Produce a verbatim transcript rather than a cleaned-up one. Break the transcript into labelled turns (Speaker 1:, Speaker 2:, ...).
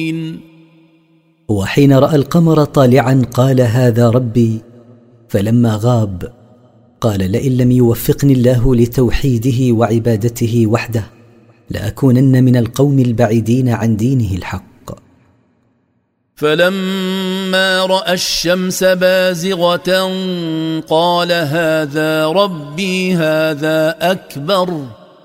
Speaker 1: وحين رأى القمر طالعا قال هذا ربي، فلما غاب قال لئن لم يوفقني الله لتوحيده وعبادته وحده لأكونن من القوم البعيدين عن دينه الحق.
Speaker 2: فلما رأى الشمس بازغة قال هذا ربي هذا أكبر